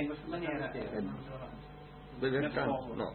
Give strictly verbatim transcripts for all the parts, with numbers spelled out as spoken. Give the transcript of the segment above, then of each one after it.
in questa maniera eh, non ce la fa. Deve no. no.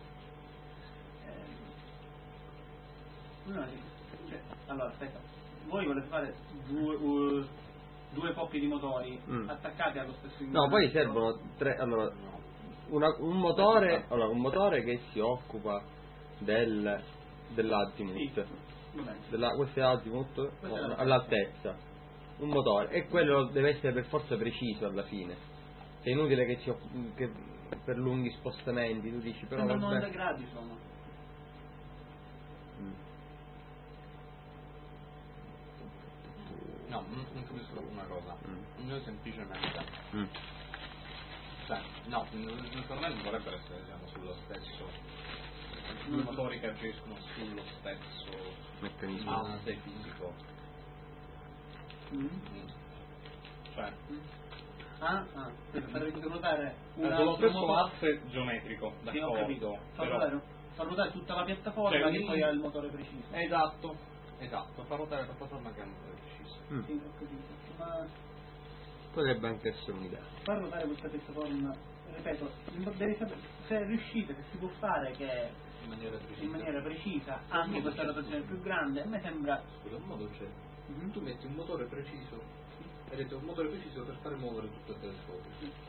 No, cioè, allora aspetta, voi volete fare due, uh, due coppie di motori mm. attaccati allo stesso ingranaggi? No, poi servono tre, allora una, un motore, allora un motore che si occupa del dell'azimut. Sì. Della, questo è azimut no, all'altezza. Un motore e quello deve essere per forza preciso alla fine. È inutile che, ci, che per lunghi spostamenti tu dici però vabbè. novanta gradi sono. Mm. No, non, non capisco una cosa. Mm. Noi semplicemente mm. cioè, no, naturalmente dovrebbero essere diciamo, sullo stesso mm. i motori che agiscono sullo stesso meccanismo base fisico. Mm. Mm. Cioè mm. Ah, ah, per far ruotare un sullo stesso asse geometrico, sì, ho capito. Fa però... ruotare, fa ruotare tutta la piattaforma cioè, che poi ha il motore preciso. Esatto, esatto, fa ruotare la piattaforma che ha il motore preciso. Mm. Sì, ho capito. Ma potrebbe anche essere un'idea. Far ruotare questa piattaforma, ripeto, devi sapere se riuscite, che si può fare che in maniera precisa, in maniera precisa anche questa rotazione più grande, a me sembra. Scusa, un modo c'è. Mm-hmm. Tu metti un motore preciso. Hai detto un motore preciso per fare muovere tutto il telescopio.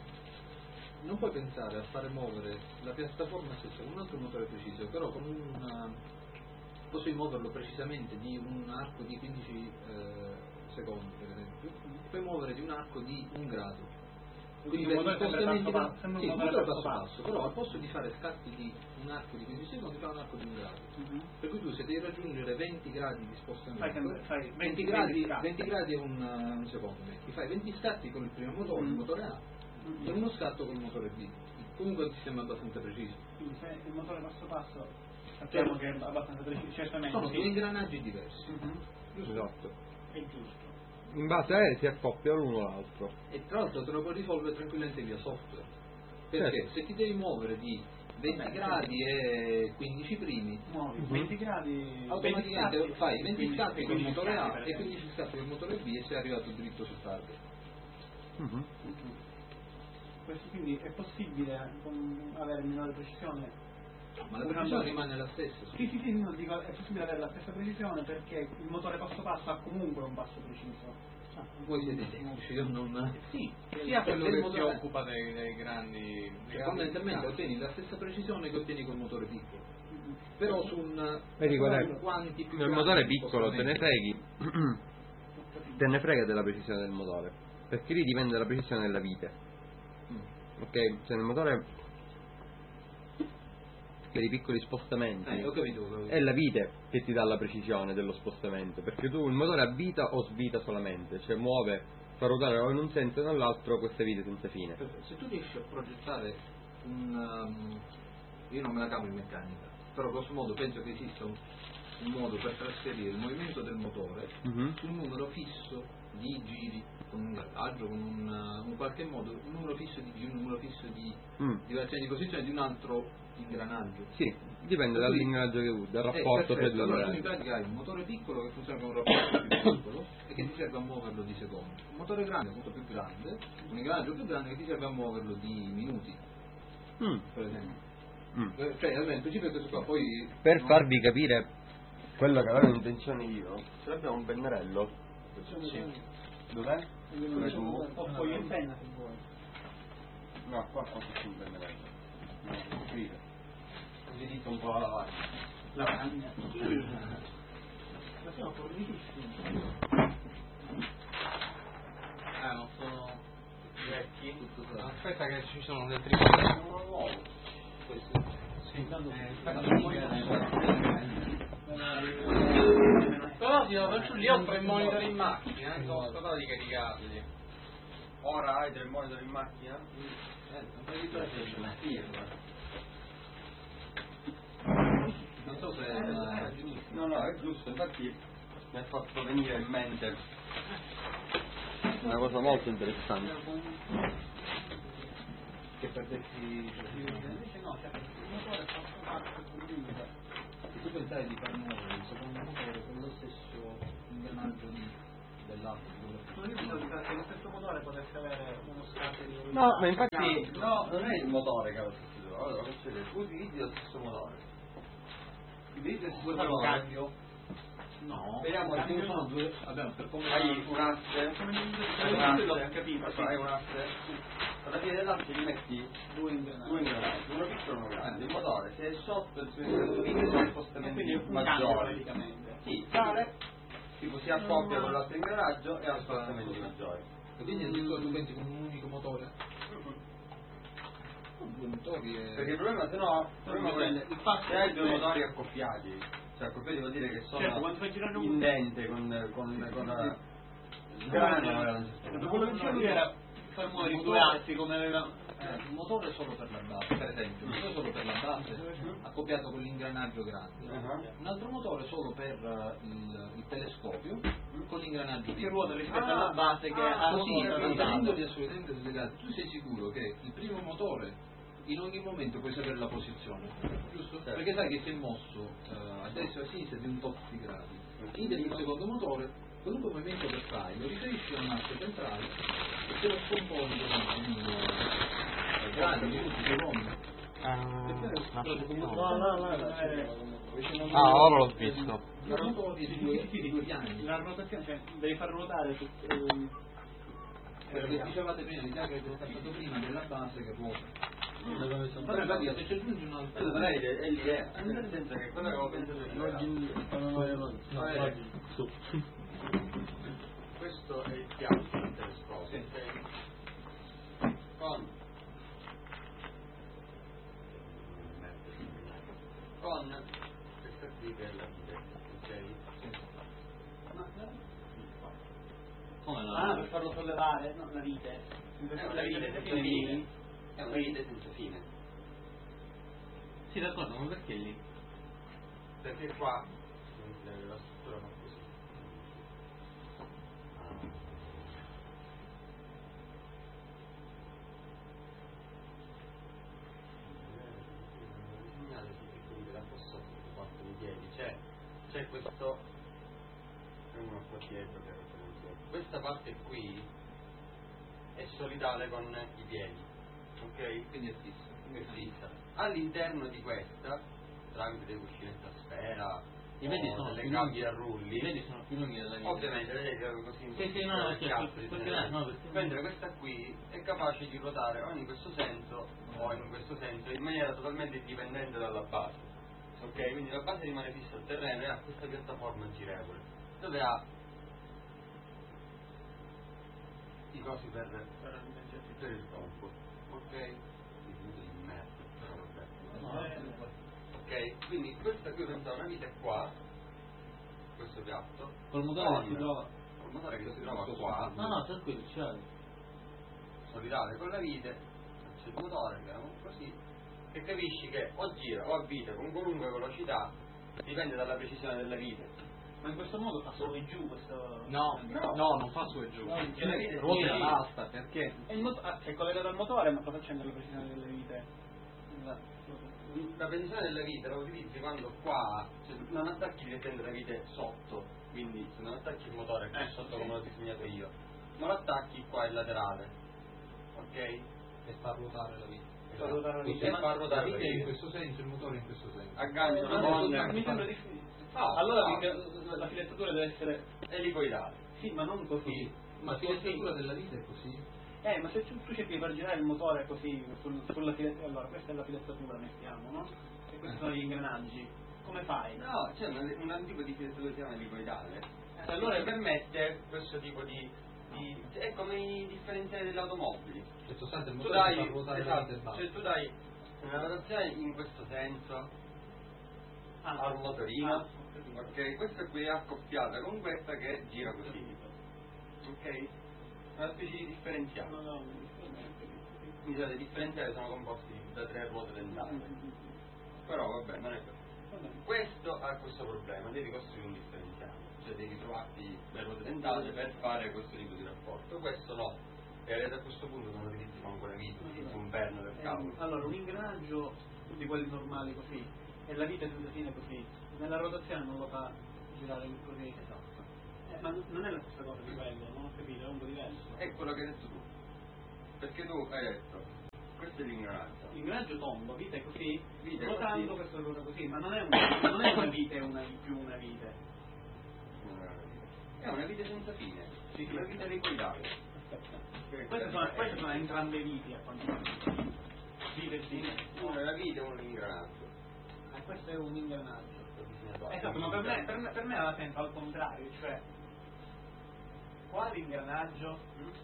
Non puoi pensare a fare muovere la piattaforma stessa con un altro motore preciso, però con un posso muoverlo precisamente di un arco di quindici eh, secondi per esempio, puoi muovere di un arco di un grado. Quindi per il spostamento da, sì, un motore passo passo, però al posto di fare scatti di un arco di quindici secondi fa un arco di un grado. Uh-huh. Per cui tu se devi raggiungere venti gradi di spostamento, fai, fai venti, venti, gradi, venti gradi è un, un secondo, ti fai venti scatti con il primo motore, uh-huh. il motore A, uh-huh. e uno scatto con il motore B. Comunque ti sembra abbastanza preciso. Quindi se il motore passo passo sappiamo che è abbastanza preciso, certamente. Sono due ingranaggi diversi. Uh-huh. Esatto. È giusto. In base a lei si accoppia l'uno all'altro. E tra l'altro te lo puoi risolvere tranquillamente via software. Perché certo. se ti devi muovere di venti Vabbè, gradi e quindici primi, muovi uh-huh. venti gradi automaticamente venti fai venti scatti con il motore A e quindici scatti con il motore B e sei arrivato dritto sul target. Uh-huh. Uh-huh. Questo quindi è possibile con, avere minore precisione? No, ma la precisione rimane la stessa. Sì, sì, sì, no, dico, è possibile avere la stessa precisione perché il motore passo passo ha comunque un passo preciso. Ah, voi siete tecnici, io non... Sì, sia quello che si occupa dei, dei grandi... Fondamentalmente ottieni la stessa precisione che ottieni col motore piccolo. Mm-hmm. Però su un... Vedi qual è? Quanti più nel motore piccolo te ne freghi, te ne frega della precisione del motore, perché lì dipende dalla precisione della vite. Mm. Ok, se nel motore... dei piccoli spostamenti eh, ho capito, ho capito. È la vite che ti dà la precisione dello spostamento, perché tu il motore avvita o svita solamente, cioè muove, fa ruotare o in un senso o nell'altro queste vite senza fine. Se tu riesci a progettare un um, io non me la cavo in meccanica, però grosso modo penso che esista un, un modo per trasferire il movimento del motore uh-huh. su un numero fisso di giri con un gradaggio, con un, uh, un qualche modo un numero fisso di giri, un numero fisso di mm. di posizione di un altro ingranaggio. Sì, dipende dall'ingranaggio che usi, dal rapporto tra i due. Allora tu in pratica hai un motore piccolo che funziona con un rapporto più piccolo e che ti serve a muoverlo di secondi. Un motore grande, molto più grande, un ingranaggio più grande che ti serve a muoverlo di minuti. Mm. Per esempio. Mm. Cioè, allora, il principio è questo qua, poi... Per no? farvi capire quello che avevo intenzione io, ce l'abbiamo un pennarello? Sì. Dov'è? Dov'è tu? O poi in penna se vuoi. No, qua ho un pennarello. No, scrive. Così dico un po' la lavagna. Lavagna? La sono fornitissimi. Eh, non sono vecchi. Aspetta che ci sono dei tributi nuovi. Questo. Sì, aspetta, però io fanciulli ho tre monitor in macchina, eh, sono stati caricati. Ora hai tre monitor in macchina? Eh, non fai di la firma. Non so se è no, no, è giusto, infatti mi ha fatto venire in mente una cosa molto interessante. Che perdessi invece no, cioè il motore fa parte comunque. Se tu pensai di far muovere il secondo motore con lo stesso ingranaggio dell'altro. Non io penso che lo stesso motore potesse avere uno scatto di No, ma infatti... No, non è il motore che ha lo stesso. Allora, tu utilizzi lo stesso motore. Utilizzi lo stesso motore. No, vediamo ce ne sono due. Vabbè, per come hai un asse, Come l'ho capito, sì. hai un asse, alla fine dell'asse gli metti Due ingranaggi. due ingranaggi, uno piccolo e uno grande. Il motore, se è sotto il suo ingranaggi sono spostamenti Quindi un cambio maggiori. praticamente. Sì, sale, tipo si accoppia con l'altro ingranaggio e ha spostamenti maggiori. E quindi addirittura tu pensi con un unico motore? Due motori e... Perché il problema se no, il problema è se hai due motori accoppiati, cioè accoppiati vuol dire che sono Certo, quando fai girare un- in dente con, con, con la grana, magari non c'è Dopo quello che diceva lui era far muovere i due assi come aveva... Eh, un motore solo per la base, per esempio, un motore solo per la base, accoppiato con l'ingranaggio grande, Uh-huh. un altro motore solo per uh, il, il telescopio con l'ingranaggio Che ruota rispetto Ah, alla base che ah, ha così, ruota rendendoli assolutamente slegati. Tu sei sicuro che il primo motore in ogni momento puoi sapere la posizione, giusto? Certo. Perché sai che si è mosso uh, a destra e a sinistra di un tot di gradi. Idem il secondo motore, qualunque movimento che fai lo riferisci a un asse centrale e te lo scomponi in gradi, minuti, secondi. Ah, No, no, no, ah, ora l'ho visto. due motori e due, Sì, sì, sì, due piani. la rotazione, cioè devi far ruotare su... ehm, Perché dicevate prima, l'idea che avete stato prima della base che ruota. Però capito, se ci aggiungi un altro... Allora, lei è l'idea, nel senso che quello che avevo pensato io era Su. questo è il piano del telescopio, ok? Con con questa qui che è la vite, ok? ma- Come no? Ah, per farlo sollevare, no, la vite. È La vite senza senza fine fine. lì. È una vite senza fine. Sì, d'accordo, ma perché lì? Perché qua la struttura fa così. Il segnale si quindi da qua sotto si parte in piedi, c'è, c'è questo uno qua dietro che è questa parte qui è solidale con i piedi, ok? Quindi è fisso. È fissa. All'interno di questa, tramite dei cuscinetti a sfera, I vedi o sono delle più gabbie a lunghi. rulli, I vedi sono più lunghi della vita. ovviamente vedete così Sì, sì, no, no, schiaffi, certo, perché- eh. no, perché- mentre questa qui è capace di ruotare o in questo senso o in questo senso in maniera totalmente indipendente dalla base, ok? Quindi la base rimane fissa al terreno e ha questa piattaforma girevole dove ha i cosi per, per il compo, ok? Di merda, però vabbè. Ok, quindi questa qui pensa una vite qua, questo piatto, Col motore con che si trova... col motore che si trova qua, No, no, tranquillo, c'è. solidale con la vite, c'è il motore che è così, e capisci che o gira o a vite con qualunque velocità, dipende dalla precisione della vite. Ma in questo modo fa solo in giù questo... No, No. no, non fa su e giù. No, C'è la vite Ruota sì. all'asta, perché? E il motore ah, è collegato al motore, ma cosa c'è nella precisione delle vite? La- La precisione della vite la utilizzi quando qua, cioè, non attacchi direttamente la vite sotto, quindi se non attacchi il motore qui Eh, sotto sì. come l'ho disegnato io, ma lo attacchi qua il laterale, ok? E fa ruotare la vita. Fa ruotare la Quindi vite. fa ruotare La la vita è in vite. questo senso, il motore è in questo senso. Agganci una No, donna mi sembra di... Ah, allora ah. perché la filettatura deve essere... elicoidale. Sì, ma non così. Ma la così. filettatura della vita è così? Eh, ma se tu, tu cerchi di far girare il motore così sul, sulla filettatura, allora questa è la filettatura, mettiamo, no? E questi sono gli ingranaggi. Come fai? No, c'è un, un tipo di filettatura che si chiama elicoidale. Eh, Allora permette questo tipo di, di è come i differenziali delle automobili. In sostanza il Tu motore dai, fa ruotare la esatto, vita e basta. cioè tu dai una rotazione in questo senso Ah, al motorino, ah, ho capito. ok? Questa qui è accoppiata con questa che gira così, ok? Una specie di differenziale. No, no, mi dispiace. Quindi i differenziali sono composti da tre ruote dentate. Però vabbè, non è così. Vabbè. Questo ha questo problema, devi costruire un differenziale, cioè devi trovarti le ruote dentate per fare questo tipo di rapporto. Questo no, e a questo punto non utilizzi manco la vita, utilizzi un perno del cavolo. Eh, allora, un ingranaggio di quelli normali così, e la vita senza fine così, nella rotazione non lo fa girare così. Eh, ma non è la stessa cosa di quello, non ho capito, è un po' diverso. È quello che hai detto tu. perché tu hai detto, questo è l'ingranaggio. L'ingranaggio tondo, vite così, Vite ruotando, così. questo ruota così, ma non è una, non è una vite una più una vite. È una vite senza fine, Sì, sì. una vite liquidale. Aspetta. Queste sono, queste sono entrambe viti a quanto pare. Vite e vite. Una è la vite e uno è l'ingranaggio. Eh, questo è un ingranaggio. Bisogna fare Esatto, ma per un me, per me, per me aveva senso al contrario, cioè qua l'ingranaggio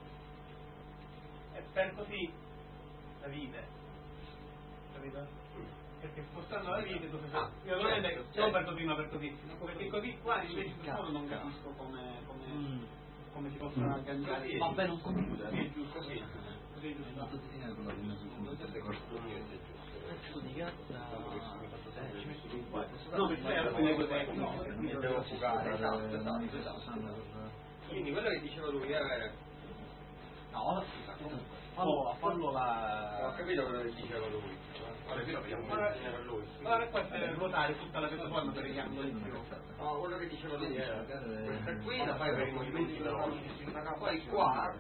è per così la vite, capito? Perché spostando la vite tu Ah, io non è certo, non certo. per così ma per così, perché così qua invece in questo modo non capisco come, come, Mm. come si possono agganciare. Così è Vabbè, non giusto. computer. Sì, è giusto, Così. così è giusto. Tutto disegnato con la prima sul computer. Pezzo di carta. Eh, ci metto tu qua. No, perché sai, alla fine cos'è? No, Mi devo fugare, esatto, esatto, Esatto, esatto. sanno per- Quindi quello che diceva lui era... No, scusa, comunque. Fallo, fallo la... Ho capito quello che diceva lui. Ora qui lo vediamo insegnare a lui. Allora qua deve ruotare tutta la piattaforma per gli angoli in più. No, quello che diceva lui era questa qui la fai per i movimenti veloci, poi qua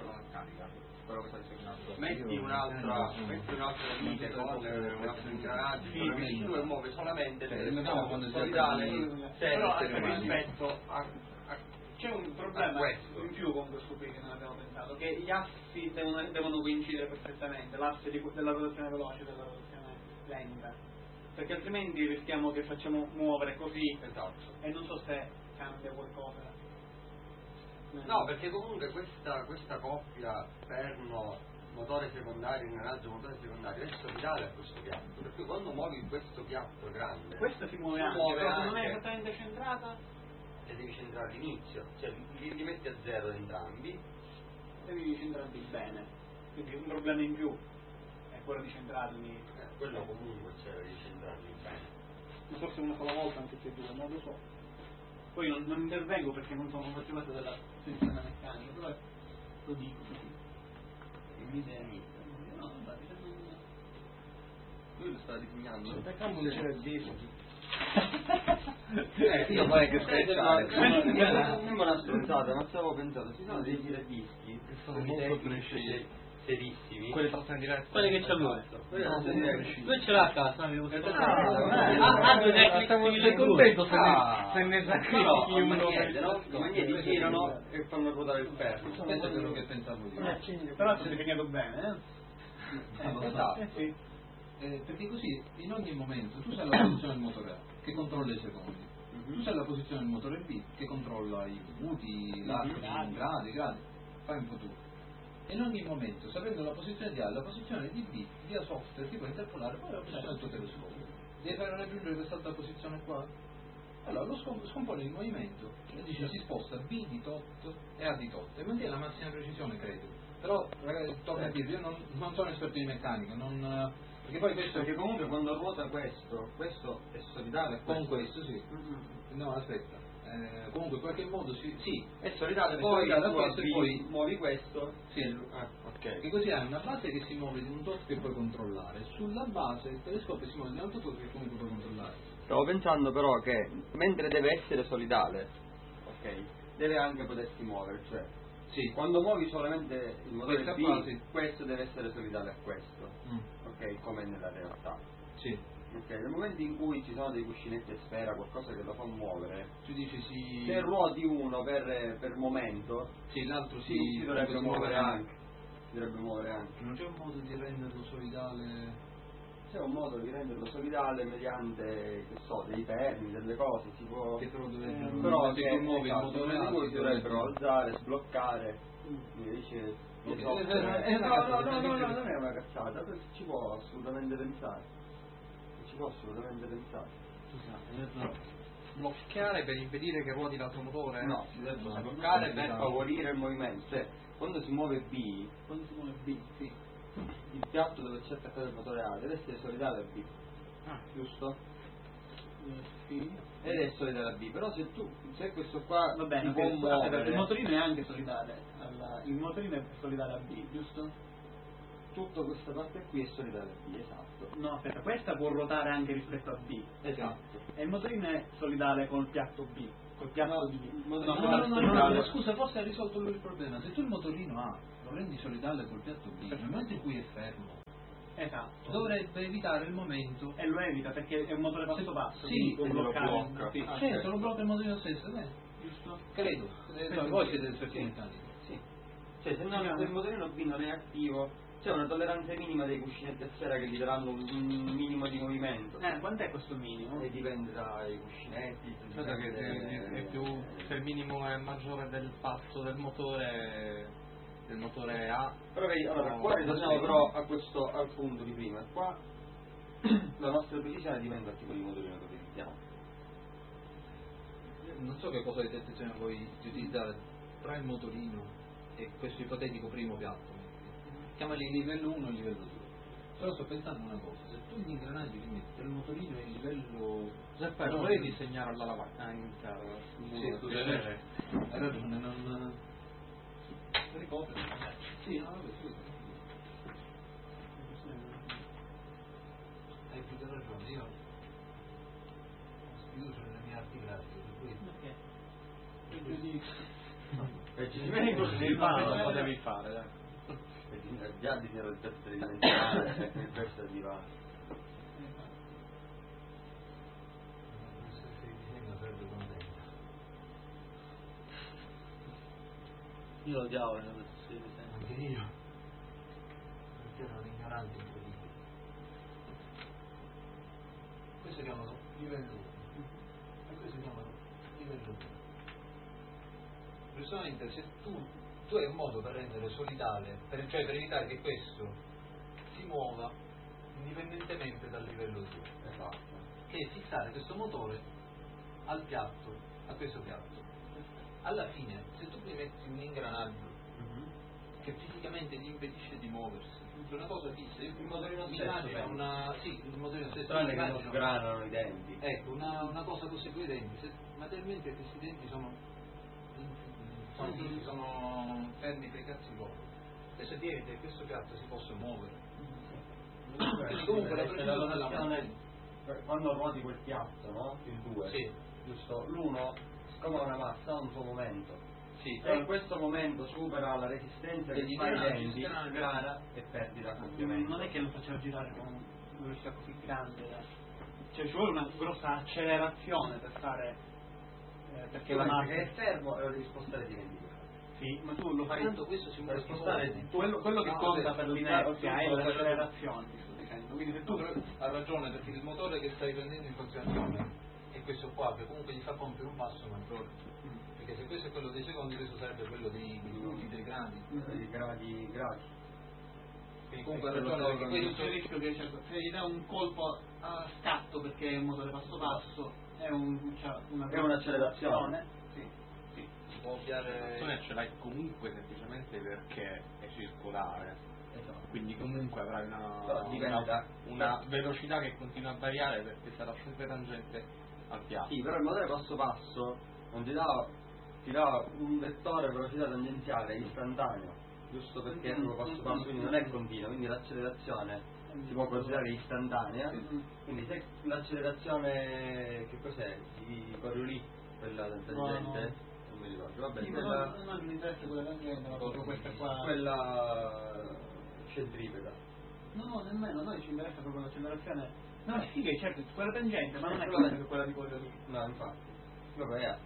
metti un'altra metti un'altra vite con un altro ingranaggio vicino e muove solamente il solidale Però sempre rispetto a, a c'è un problema A questo. in più con questo qui che non abbiamo pensato, che gli assi devono, devono coincidere perfettamente, l'asse di- della rotazione veloce e della rotazione lenta, perché altrimenti rischiamo che facciamo muovere così esatto. e non so se cambia qualcosa. No, perché comunque questa, questa coppia perno, motore secondario, ingranaggio, motore secondario è solidale a questo piatto, perché quando muovi questo piatto grande questa si muove si anche, muove però se non è anche. esattamente centrata e devi centrare all'inizio, cioè li, li metti a zero entrambi, devi centrarli bene, quindi un problema in più è quello di centrarli, eh, quello comunque c'è devi centrarli bene. forse una sola volta anziché due, non lo so. Poi non, non intervengo perché non sono motivato della sensazione meccanica, però lo dico così. Un'idea mia. No, vabbè, non... Lui lo sta disegnando. Perché non c'era il disco? Eh, io poi che scherzare. Non me una stronzata, ma stavo pensando, ci sono dei giradischi che sono Molto tecnici, precisi. serissimi. Quelli trattano diretto. Quelli che c'ha lui. Quelli sono tecnici. Lui ce l'ha a casa, no? Ah, Ah, due tecnici sei contento se ne, Ah, se ne però sacrifichi a uno magnete, no? per... I magneti girano e fanno ruotare il ferro. Questo è quello che pensavo io. Però si è disegnato bene, eh? Eh, lo so. Esatto. Eh sì. Eh, perché così in ogni momento tu sai la posizione del motore A che controlla i secondi, tu sai la posizione del motore B che controlla i minuti, l'asse, i gradi, i gradi, fai un po' tu. E in ogni momento, sapendo la posizione di A e la posizione di B, via software ti puoi interpolare poi la posizione del tuo telescopio. Devi fare raggiungere quest'altra posizione qua? Allora lo scom- scompone il movimento e dice si sposta B di tot e A di tot e mantiene la massima precisione, credo. Però ragazzi, torno a dire, io non, non sono esperto di meccanica, non, perché poi questo Perché comunque quando ruota questo, questo è solidale. con questo sì. No, aspetta. Eh, comunque in qualche modo sì, sì. È solidale, È poi solidale, tu questo e avvii- poi- muovi questo. Sì. Ah, Che ok. così hai una base che si muove di un tot che puoi controllare. Sulla base il telescopio si muove di un altro tot che comunque puoi controllare. Stavo pensando però che Mentre deve essere solidale, ok, deve anche potersi muovere, cioè Sì. quando muovi solamente il motore Questa B, qua, sì. questo deve essere solidale a questo, Mm. ok, come nella realtà. Sì. Ok, nel momento in cui ci sono dei cuscinetti a sfera, qualcosa che lo fa muovere, Tu dici sì. se ruoti uno per, per momento, Sì, l'altro si, sì. si dovrebbe si muovere muove anche. Si dovrebbe muovere anche. Non c'è un modo di renderlo solidale. C'è un modo di renderlo solidale mediante, che so, dei perni, delle cose, si può. Che però deve Eh, però se che tu muovi il esatto, motore nel momento in cui A, si dovrebbero alzare, sbloccare, invece Ok, il software- è- è una no, no, cazzata, no, no, perché- no, non è una cazzata, questo ci può assolutamente pensare. Ci può assolutamente pensare. bloccare per impedire che ruoti l'altro motore? No, si deve No, sbloccare no, per no. favorire il movimento. Cioè, quando si muove B, Quando si muove B, sì. il piatto dove c'è attaccato il motore A deve essere solidale a B, Ah, giusto? eh, sì. Ed è solidale a B, però se tu, se questo qua Va bene, si ok, può scusate, perché muovere, il motorino è anche solidale. alla- il motorino è solidale a B, giusto? tutta questa parte qui è solidale a B, esatto. No, aspetta, questa può ruotare anche rispetto a B. Esatto. E il motorino è solidale col piatto B. col piatto di... No, no, no, no, no, no, scusa, forse hai risolto lui il problema. Se tu il motorino A lo rendi solidale col piatto B, nel momento in cui è fermo, esatto, dovrebbe evitare il momento. E lo evita perché è un motore passo passo. Sì, lo blocca. Sì, ah, certo, lo blocca il motorino stesso, eh. Giusto? Credo. Eh, no, voi siete esperti meccanici. Sì. Cioè se, non, se il motorino B non è attivo, c'è una tolleranza minima dei cuscinetti a sfera che gli daranno un, un minimo di movimento. Eh, quant'è questo minimo? E dipende dai cuscinetti. Guarda che è, è più, se il minimo è maggiore del passo del motore del motore A. Però vedi, allora no, qua ritorniamo però a questo al punto di prima. Qua la nostra precisione dipende dal tipo di motorino che utilizziamo. Non so che cosa avete intenzione voi di utilizzare tra il motorino e questo ipotetico primo piatto. Chiamali livello uno e livello due. Però sto pensando una cosa, se tu gli ingranaggi li metti tra il motorino e il livello... Giuseppe, lo vuoi disegnare alla lavagna? Ah, in chiaro. Sì, tu hai ragione, hai ragione, non... Ricopre? Sì, no, vabbè, sì. Hai più che ragione, io ho sfiducia nelle mie arti grafiche, per cui... E ci si vede così devi fare, non lo potevi fare, dai. Già di zero il testo tridimensionale e questo arriva. Questo si disegna sarebbe contento. Io lo odiavo nella questo disegno. Anche io. Perché ero un ignorante incredibile. Questo chiamano livello uno. E questo chiamano livello due. Personalmente se tu tu hai un modo per rendere solidale, per, cioè per evitare che questo si muova indipendentemente dal livello due, Esatto. che è fissare questo motore al piatto, a questo piatto. Alla fine, se tu mi metti un ingranaggio Mm-hmm. che fisicamente gli impedisce di muoversi, è una cosa fissa, il motorino mi stesso, immagino penso. una, sì, il motorino stesso, Tranne mi che non immagino- sgranano i denti. ecco, una, una cosa così con i denti, se materialmente questi denti sono sono, Mm-hmm. sono fermi per i cazzi loro. Adesso direi che questo piatto si possa muovere. Quindi comunque la la precisione della rotazione, quando ruoti quel piatto, no? Il due, Sì. giusto? L'uno, siccome ha una massa, ha un suo momento. Sì, Se in questo momento supera la resistenza che Degli fa i ingranaggi, denti, ingranaggi. grana e perdita complemento. Non è che lo faceva girare con una velocità così grande, eh. Cioè ci vuole una grossa accelerazione per fare eh, perché la massa che è fermo e lo devi spostare di ventigradi. sì, ma tu lo fai tanto questo si Per muove spostare di quello, quello che No, conta vabbè, per tu- l'inerzia tu- è tu- l'accelerazione, ti sto dicendo. Quindi se tu tu ha ragione perché il motore che stai prendendo in considerazione è questo qua che comunque gli fa compiere un passo maggiore. Perché se questo è quello dei secondi, questo sarebbe quello dei minuti, dei gradi. I gradi, gradi. Quindi comunque ha Quello ragione perché sopra- Quindi questo c'è il rischio che cioè, se gli dà un colpo a scatto perché è un motore passo passo è un, cioè, una È un'accelerazione. sì, sì. si può ovviare. La ce l'hai comunque semplicemente perché è circolare, Esatto. quindi comunque avrai una, Però dipende una, da- una velocità che continua a variare perché sarà sempre tangente al piatto. Sì, però il motore passo passo non ti dà, ti dà un vettore velocità tangenziale istantaneo, giusto perché è proprio passo passo, quindi non è continuo, quindi l'accelerazione si può considerare istantanea, quindi se l'accelerazione, che cos'è? Di Coriolis, quella del tangente? Non mi ricordo, vabbè, Sì, ma quella, non, non mi interessa quella tangente, ma proprio questa qua. quella centripeta. No, no, nemmeno, a noi ci interessa proprio l'accelerazione. No, sì che certo, quella tangente, ma non è Eh, come quella di quello lì. No, infatti. Vabbè, è a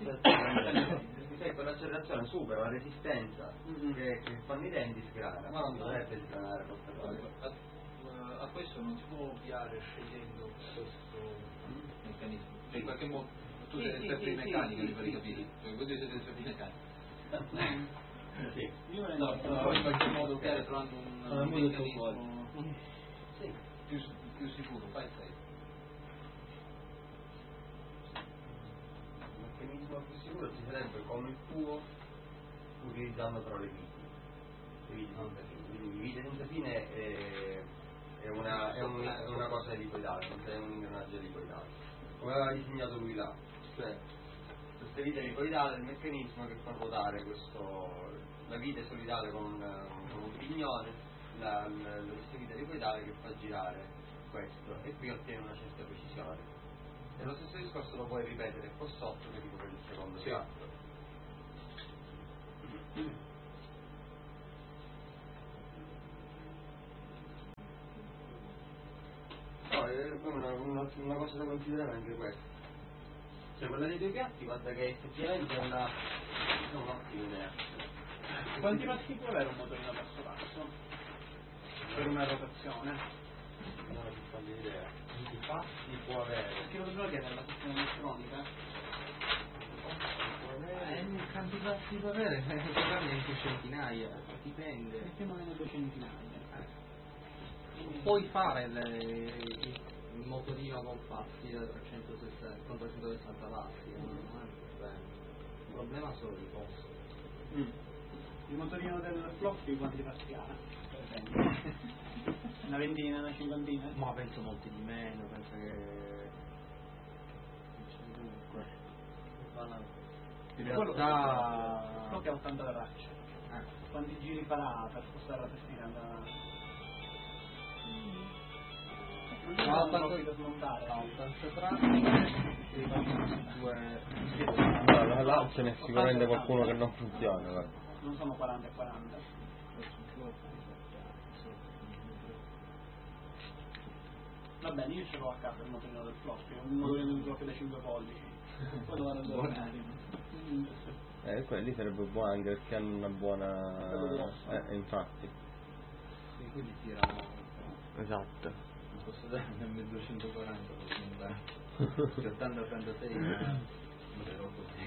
Fiat. Se quell'accelerazione supera la resistenza Mhm. che, che fanno i denti, sgrana, ma non dovrebbe sgranare questa cosa. A, a questo non si può ovviare scegliendo questo meccanismo. Cioè in qualche modo tu Sì, sei sì, esperto sì, di sì, meccanica, sì, mi pare sì, di capire. Cioè, voi siete esperti di meccanica. Sì. Io me ne No, però in qualche modo ovviare trovando Sono un molto meccanismo Sì. più, più sicuro, fai sei. Il meccanismo più sicuro ci sarebbe come il tuo utilizzando però le viti. Le viti senza fine. Quindi le viti senza fine è, è, una, è, un, è una cosa elicoidale, non è un ingranaggio elicoidale. Come aveva disegnato lui là. Cioè, queste vite elicoidali è il meccanismo che fa ruotare questo, la vite solidale con un, con un pignone, la, la, questa vite elicoidale che fa girare questo, e qui ottiene una certa precisione. E lo stesso discorso lo puoi ripetere qua sotto che dico per il secondo Sì. piatto. No, è una, una, una cosa da considerare anche questa. Cioè quella dei due piatti, guarda che effettivamente è una è un'ottima idea. Quanti passi può avere un motorino passo passo? Per una rotazione? Non ho più qualche idea. Quanti passi può avere? Perché lo dobbiamo chiedere alla sezione elettronica? Eh, quanti passi può avere? Eh, parli anche centinaia, dipende. Perché non è due centinaia? Puoi fare le, il motorino con passi da trecentosessanta, con trecentosessanta passi, non è un problema. Il problema sono i costi. Mm. Il motorino del floppy quanti passi ha? Per esempio? Una ventina, una cinquantina? Ma penso molti di meno, penso che... Dunque... In realtà... Il floppy ha ottanta tracce. Eh. Quanti giri farà per spostare la testina da... Non c'è No, un tanto- floppy da smontare? No, ottanta tracce, ripartiti due... No, là, là ce n'è sicuramente qualcuno che non funziona. Guarda. Non sono quaranta e quaranta. Va bene, io ce l'ho a casa il motorino del floppy, un motorino di floppy da cinque pollici. Quello vado a dormire. Eh, quelli sarebbe buono anche perché hanno una buona... Eh, infatti. Sì, quelli tirano... Esatto. Non posso dare nel duecentoquaranta per smontare. ottanta trentasei non ero così.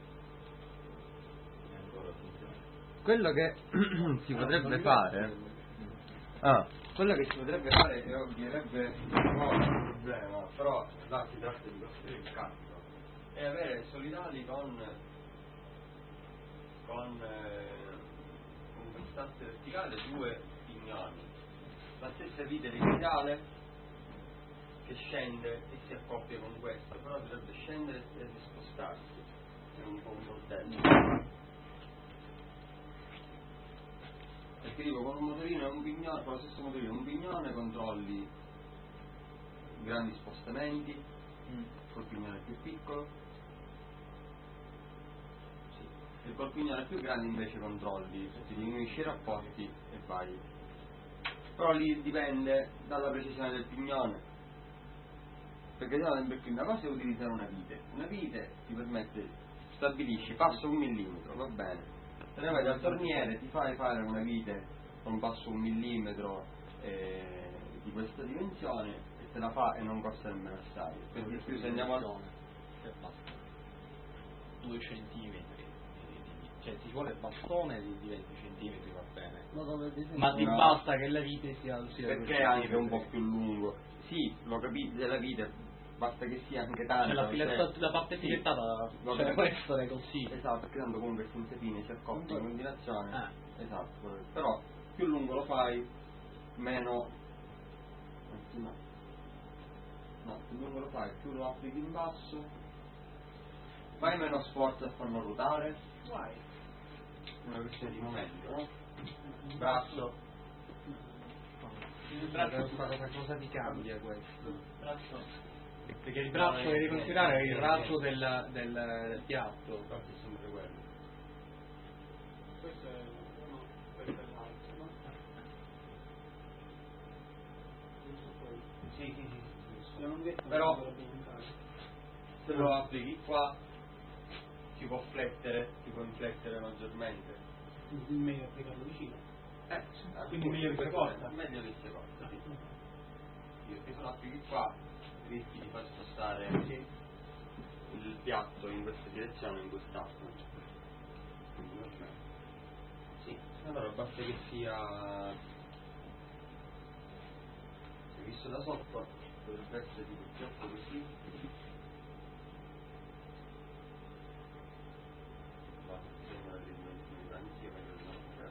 E ancora funziona. Quello che si potrebbe fare... Ah, Quello che si potrebbe fare e ovvierebbe un po' il problema, però là si tratta di costruire il cazzo, è avere solidali con con, eh, con quest'asse verticale due pignoni, la stessa vite iniziale che scende e si accoppia con questo, però dovrebbe scendere e spostarsi, è un po' un bordello. Perché dico, con un motorino e un pignone, con lo stesso motorino e un pignone controlli grandi spostamenti, Mm. col pignone più piccolo, sì. E col pignone più grande invece controlli, ti diminuisci i rapporti e vai. Però lì dipende dalla precisione del pignone. Perché se no sempre più una cosa è utilizzare una vite. Una vite ti permette, stabilisci, passo un millimetro, va bene. Se ne vai dal torniere, ti fai fare una vite con passo un millimetro eh, di questa dimensione e te la fa e non costa nemmeno assai. Per di più se andiamo al... Che basta due centimetri, cioè ci vuole il bastone di, di venti centimetri, va bene, Ma dove disegni? ma ti No. basta che la vite sia, sia due Perché è anche un centimetri. po' più lungo. Sì, lo capite della vite, basta che sia anche tanto. Cioè, la, filetta- cioè- la parte sì. filettata Lo cioè, capi- può essere così. Esatto, perché tanto comunque senza fine si accoppia in combinazione. Ah. Esatto, però più lungo lo fai, meno. Anzi no. No, più lungo lo fai, più lo applichi in basso, fai meno sforzo a farlo ruotare, Guai. è una questione di momento, no? Braccio, Il braccio Cosa, cosa ti cambia questo? braccio. Perché il braccio devi considerare il raggio del, del, del piatto. infatti è sempre quello. Questo è uno, questo è l'altro, no? Sì, sì, sì. La lunghezza Però- non dovrebbe aumentare. Se lo applichi qua si può flettere, si può inflettere maggiormente. Quindi meglio applicarlo vicino. Eh, Quindi meglio che sia corta. Meglio che sia corta, sì. Perché se lo applichi qua rischi di far spostare Sì. il piatto in questa direzione o in quest'altra. Quindi va bene. Sì, allora basta che sia visto da sotto, dovrebbe essere tipo il piatto così